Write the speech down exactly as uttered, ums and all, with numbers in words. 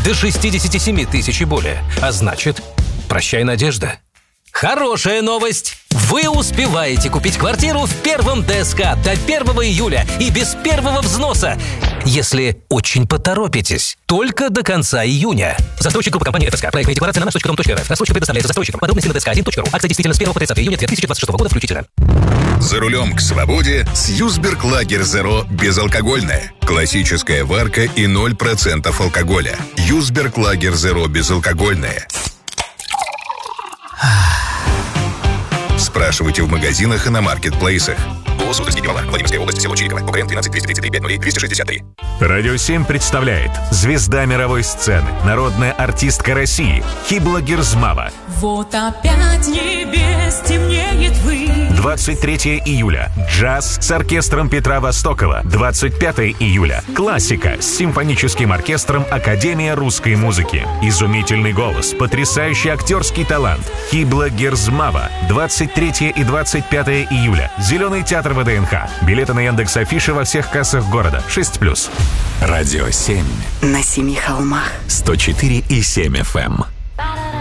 до шестьдесят семь тысяч и более. А значит, прощай, надежда. Хорошая новость! Вы успеваете купить квартиру в первом ДСК до первого июля и без первого взноса, если очень поторопитесь. Только до конца июня. Застройщик группы компании ФСК. Проект декларация на наш точка ком точка эр эф. Рассрочка предоставляется застройщикам. Подробности на дэ эс ка один точка ру. Акция действительно с первого по тридцатое июня две тысячи двадцать шестого года включительно. За рулем к свободе с Юсберг Лагер Зеро безалкогольное. Классическая варка и ноль процентов алкоголя. Юсберг Лагер Зеро безалкогольное. Спрашивайте в магазинах и на маркетплейсах. ООО «Суздальский пивовар», Владимирская область, село Чириково, УКРН тринадцать двести тридцать три пять ноль двести шестьдесят три. Радио семь представляет звезда мировой сцены, народная артистка России Хибла Герзмава. Вот опять небес темнеет вы. двадцать третьего июля. Джаз с оркестром Петра Востокова. двадцать пятого июля. Классика с симфоническим оркестром Академия русской музыки. Изумительный голос, потрясающий актерский талант. Хибла Герзмава. двадцать третьего и двадцать пятого июля. Зеленый театр вэ дэ эн ха. Билеты на Яндекс.Афише во всех кассах города. шесть плюс. Радио семь. На семи холмах. сто четыре и семь эф эм.